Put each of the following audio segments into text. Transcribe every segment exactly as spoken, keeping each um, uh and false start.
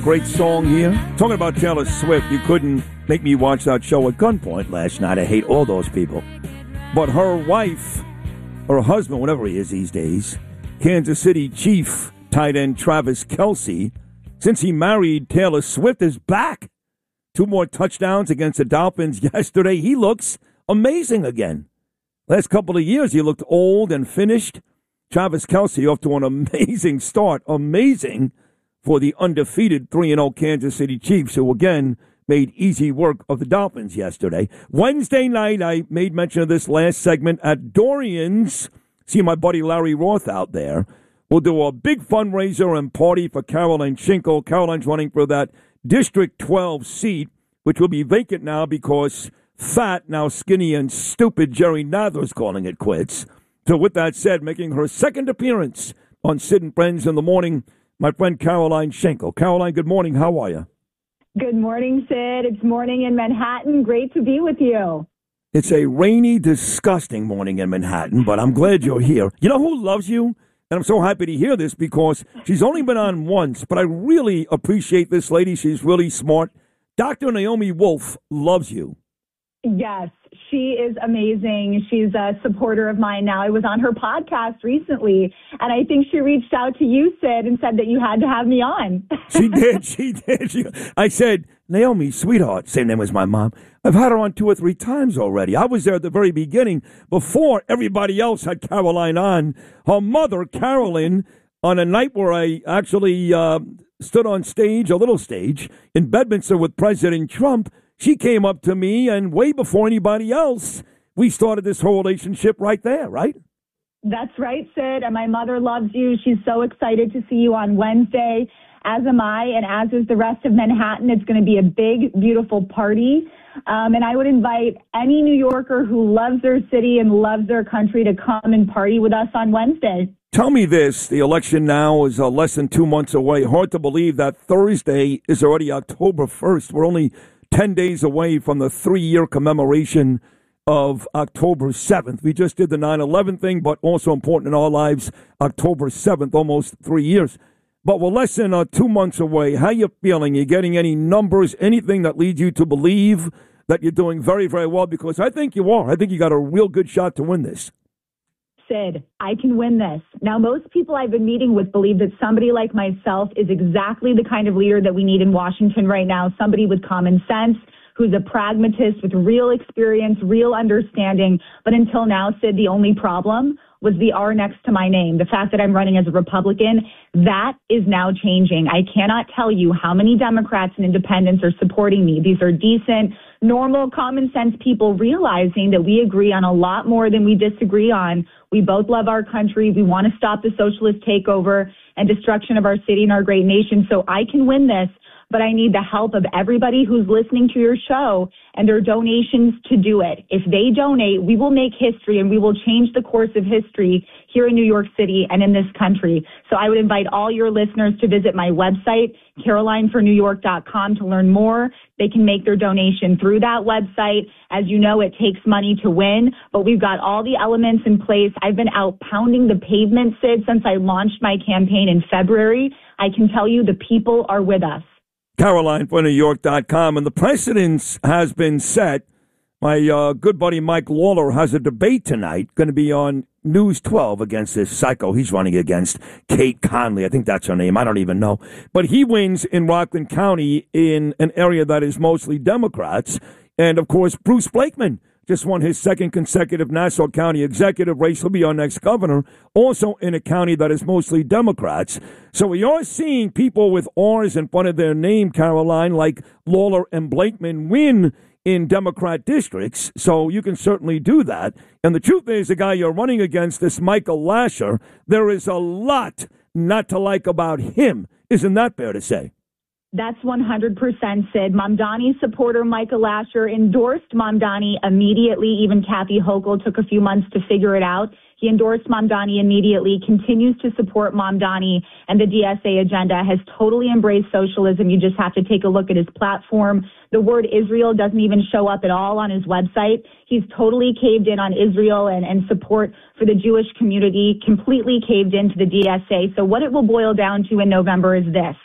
Great song here. Talking about Taylor Swift, you couldn't make me watch that show at gunpoint last night. I hate all those people. But her wife, her husband, whatever he is these days, Kansas City Chief tight end Travis Kelce, since he married Taylor Swift, is back. Two more touchdowns against the Dolphins yesterday. He looks amazing again. Last couple of years, he looked old and finished. Travis Kelce off to an amazing start. Amazing for the undefeated three and oh Kansas City Chiefs, who again made easy work of the Dolphins yesterday. Wednesday night, I made mention of this last segment at Dorian's. See my buddy Larry Roth out there. We'll do a big fundraiser and party for Caroline Schinkel. Caroline's running for that District twelve seat, which will be vacant now because fat, now skinny and stupid Jerry Nadler's calling it quits. So with that said, making her second appearance on Sid and Friends in the Morning, my friend Caroline Schinkel. Caroline, good morning. How are you? Good morning, Sid. It's morning in Manhattan. Great to be with you. It's a rainy, disgusting morning in Manhattan, but I'm glad you're here. You know who loves you? And I'm so happy to hear this because she's only been on once, but I really appreciate this lady. She's really smart. Doctor Naomi Wolf loves you. Yes, she is amazing. She's a supporter of mine now. I was on her podcast recently, and I think she reached out to you, Sid, and said that you had to have me on. She did. She did. She, I said, Naomi, sweetheart, same name as my mom. I've had her on two or three times already. I was there at the very beginning before everybody else had Caroline on. Her mother, Carolyn, on a night where I actually uh, stood on stage, a little stage, in Bedminster with President Trump, she came up to me, and way before anybody else, we started this whole relationship right there, right? That's right, Sid. And my mother loves you. She's so excited to see you on Wednesday, as am I, and as is the rest of Manhattan. It's going to be a big, beautiful party. Um, and I would invite any New Yorker who loves their city and loves their country to come and party with us on Wednesday. Tell me this. The election now is uh, less than two months away. Hard to believe that Thursday is already October first. We're only ten days away from the three-year commemoration of October seventh. We just did the nine eleven thing, but also important in our lives, October seventh, almost three years. But we're less than uh, two months away. How you feeling? You getting any numbers, anything that leads you to believe that you're doing very, very well? Because I think you are. I think you got a real good shot to win this. Sid, I can win this. Now, most people I've been meeting with believe that somebody like myself is exactly the kind of leader that we need in Washington right now, somebody with common sense, who's a pragmatist with real experience, real understanding. But until now, Sid, the only problem was the R next to my name. The fact that I'm running as a Republican, that is now changing. I cannot tell you how many Democrats and independents are supporting me. These are decent, normal, common sense people realizing that we agree on a lot more than we disagree on. We both love our country. We want to stop the socialist takeover and destruction of our city and our great nation. So I can win this, but I need the help of everybody who's listening to your show and their donations to do it. If they donate, we will make history and we will change the course of history here in New York City and in this country. So I would invite all your listeners to visit my website, caroline for new york dot com, to learn more. They can make their donation through that website. As you know, it takes money to win, but we've got all the elements in place. I've been out pounding the pavement, Sid, since I launched my campaign in February. I can tell you the people are with us. caroline for new york dot com, and the precedence has been set. My uh, good buddy Mike Lawler has a debate tonight, going to be on News twelve against this psycho he's running against, Kate Conley. I think that's her name. I don't even know. But he wins in Rockland County in an area that is mostly Democrats. And, of course, Bruce Blakeman just won his second consecutive Nassau County executive race. He'll be our next governor, also in a county that is mostly Democrats. So we are seeing people with R's in front of their name, Caroline, like Lawler and Blakeman, win in Democrat districts. So you can certainly do that. And the truth is, the guy you're running against, this Michael Lasher, there is a lot not to like about him. Isn't that fair to say? That's one hundred percent, Sid. Mamdani supporter Michael Lasher endorsed Mamdani immediately. Even Kathy Hochul took a few months to figure it out. He endorsed Mamdani immediately, continues to support Mamdani, and the D S A agenda, has totally embraced socialism. You just have to take a look at his platform. The word Israel doesn't even show up at all on his website. He's totally caved in on Israel and, and support for the Jewish community, completely caved into the D S A. So what it will boil down to in November is this.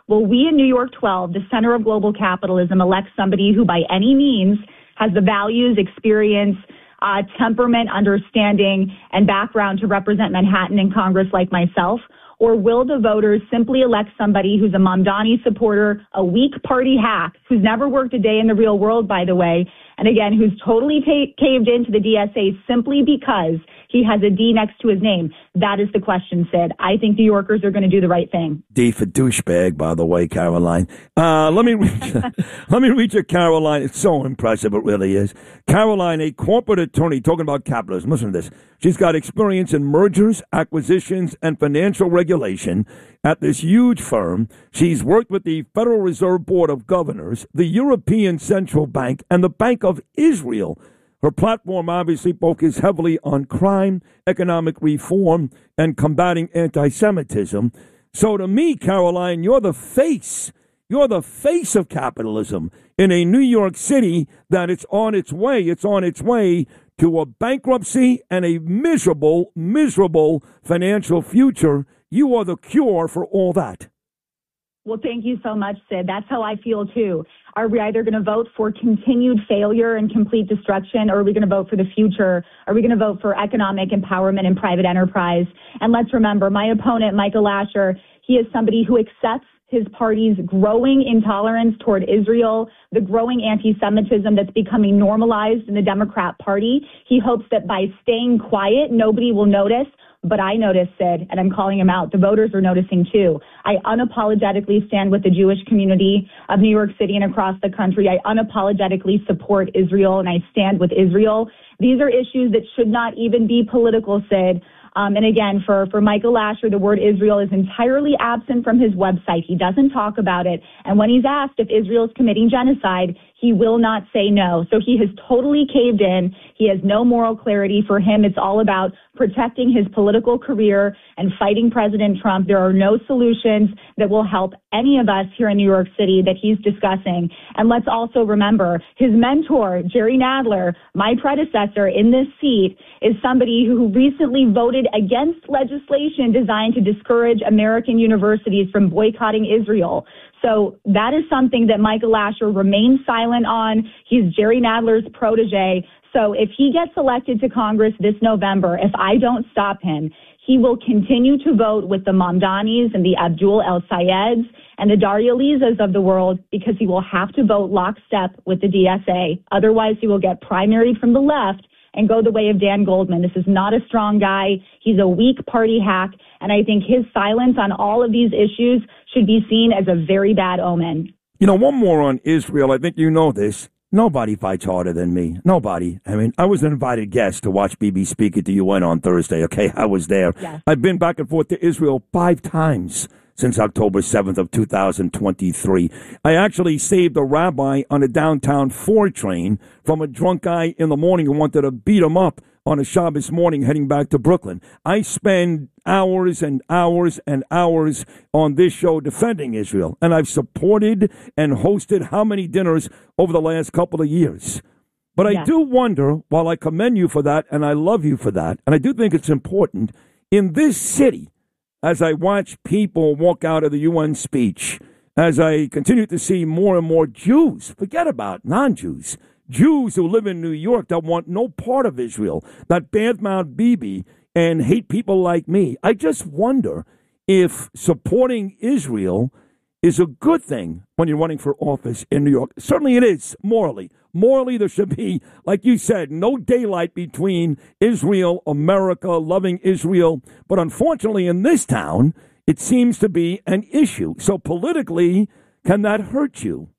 Will we in New York twelve, the center of global capitalism, elect somebody who by any means has the values, experience, uh, temperament, understanding, and background to represent Manhattan in Congress like myself? Or will the voters simply elect somebody who's a Mamdani supporter, a weak party hack, who's never worked a day in the real world, by the way, and again, who's totally ta- caved into the D S A simply because he has a D next to his name? That is the question, Sid. I think New Yorkers are going to do the right thing. D for douchebag, by the way, Caroline. Uh, let me reach, let me reach a Caroline. It's so impressive, it really is. Caroline, a corporate attorney, talking about capitalism. Listen to this. She's got experience in mergers, acquisitions, and financial regulation at this huge firm. She's worked with the Federal Reserve Board of Governors, the European Central Bank, and the Bank of Israel. Her platform obviously focuses heavily on crime, economic reform, and combating anti-Semitism. So to me, Caroline, you're the face. You're the face of capitalism in a New York City that it's on its way. It's on its way to a bankruptcy and a miserable, miserable financial future. You are the cure for all that. Well, thank you so much, Sid. That's how I feel, too. Are we either going to vote for continued failure and complete destruction, or are we going to vote for the future? Are we going to vote for economic empowerment and private enterprise? And let's remember, my opponent, Michael Lasher, he is somebody who accepts his party's growing intolerance toward Israel, the growing anti-Semitism that's becoming normalized in the Democrat Party. He hopes that by staying quiet, nobody will notice. But I notice, Sid, and I'm calling him out. The voters are noticing, too. I unapologetically stand with the Jewish community of New York City and across the country. I unapologetically support Israel, and I stand with Israel. These are issues that should not even be political, Sid. Um, and again, for, for Michael Lasher, the word Israel is entirely absent from his website. He doesn't talk about it. And when he's asked if Israel is committing genocide, he will not say no. So he has totally caved in. He has no moral clarity. For him, it's all about protecting his political career and fighting President Trump. There are no solutions that will help any of us here in New York City that he's discussing. And let's also remember his mentor, Jerry Nadler, my predecessor in this seat, is somebody who recently voted against legislation designed to discourage American universities from boycotting Israel. So that is something that Michael Lasher remains silent on. He's Jerry Nadler's protege. So if he gets elected to Congress this November, if I don't stop him, he will continue to vote with the Mamdanis and the Abdul El Sayeds and the Daria Lizas of the world, because he will have to vote lockstep with the D S A. Otherwise, he will get primaried from the left and go the way of Dan Goldman. This is not a strong guy. He's a weak party hack. And I think his silence on all of these issues should be seen as a very bad omen. You know, one more on Israel. I think you know this. Nobody fights harder than me. Nobody. I mean, I was an invited guest to watch Bibi speak at the U N on Thursday. Okay, I was there. Yes. I've been back and forth to Israel five times since October seventh of two thousand twenty-three. I actually saved a rabbi on a downtown Ford train from a drunk guy in the morning who wanted to beat him up on a Shabbos morning heading back to Brooklyn. I spend hours and hours and hours on this show defending Israel, and I've supported and hosted how many dinners over the last couple of years. But yeah. I do wonder, while I commend you for that, and I love you for that, and I do think it's important, in this city, as I watch people walk out of the U N speech, as I continue to see more and more Jews, forget about non-Jews, Jews who live in New York that want no part of Israel, that badmouth Bibi and hate people like me. I just wonder if supporting Israel is a good thing when you're running for office in New York. Certainly it is, morally. Morally, there should be, like you said, no daylight between Israel, America, loving Israel. But unfortunately, in this town, it seems to be an issue. So politically, can that hurt you?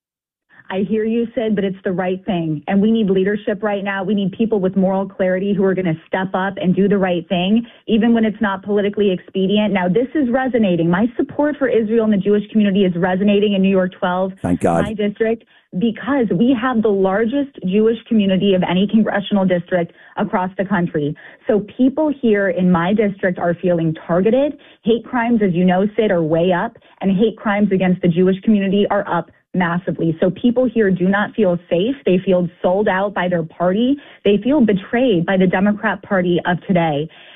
I hear you, Sid, but it's the right thing. And we need leadership right now. We need people with moral clarity who are going to step up and do the right thing, even when it's not politically expedient. Now, this is resonating. My support for Israel and the Jewish community is resonating in New York twelve, Thank God. my district, because we have the largest Jewish community of any congressional district across the country. So people here in my district are feeling targeted. Hate crimes, as you know, Sid, are way up, and hate crimes against the Jewish community are up massively. So people here do not feel safe. They feel sold out by their party. They feel betrayed by the Democrat Party of today.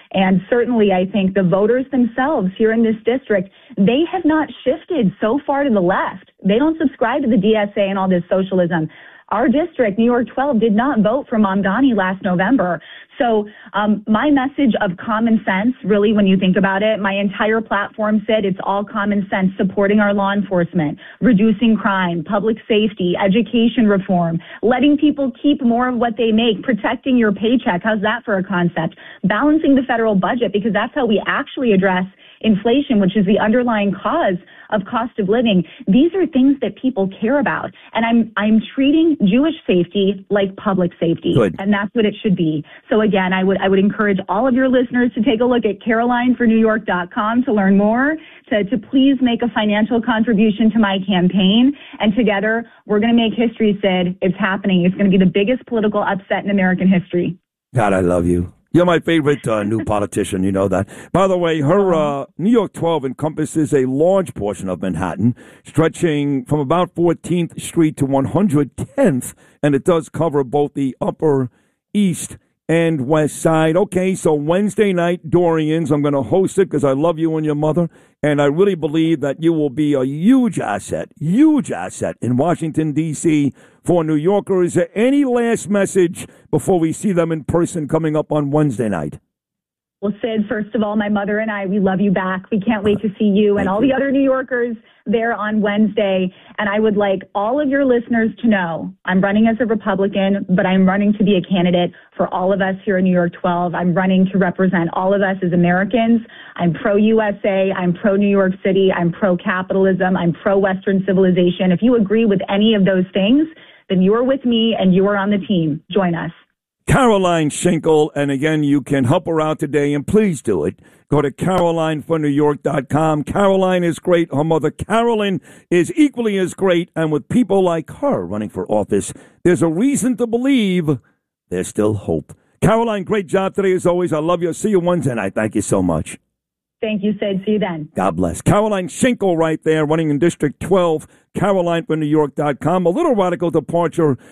And certainly, I think the voters themselves here in this district, they have not shifted so far to the left. They don't subscribe to the D S A and all this socialism. Our district, New York twelve, did not vote for Mamdani last November. So um, my message of common sense, really, when you think about it, my entire platform said it's all common sense, supporting our law enforcement, reducing crime, public safety, education reform, letting people keep more of what they make, protecting your paycheck. How's that for a concept? Balancing the federal budget, because that's how we actually address inflation, which is the underlying cause of cost of living. These are things that people care about. And I'm I'm treating Jewish safety like public safety. Good. And that's what it should be. So again, I would I would encourage all of your listeners to take a look at caroline for new york dot com to learn more, to, to please make a financial contribution to my campaign. And together, we're going to make history, Sid. It's happening. It's going to be the biggest political upset in American history. God, I love you. You're my favorite uh, new politician, you know that. By the way, her uh, New York twelve encompasses a large portion of Manhattan, stretching from about fourteenth Street to one hundred tenth, and it does cover both the Upper East and West Side. Okay, so Wednesday night, Dorian's, I'm going to host it because I love you and your mother, and I really believe that you will be a huge asset, huge asset in Washington, D C for New Yorkers. Is there any last message before we see them in person coming up on Wednesday night? Well, Sid, first of all, my mother and I, we love you back. We can't wait to see you and all the other New Yorkers there on Wednesday. And I would like all of your listeners to know I'm running as a Republican, but I'm running to be a candidate for all of us here in New York twelve. I'm running to represent all of us as Americans. I'm pro-U S A. I'm pro-New York City. I'm pro-capitalism. I'm pro-Western civilization. If you agree with any of those things, then you are with me and you are on the team. Join us. Caroline Schenkel, and again, you can help her out today, and please do it. Go to caroline for new york dot com. Caroline is great. Her mother, Carolyn, is equally as great, and with people like her running for office, there's a reason to believe there's still hope. Caroline, great job today as always. I love you. See you Wednesday night. Thank you so much. Thank you, Sid. See you then. God bless. Caroline Schenkel right there, running in District twelve, caroline for new york dot com. A little radical departure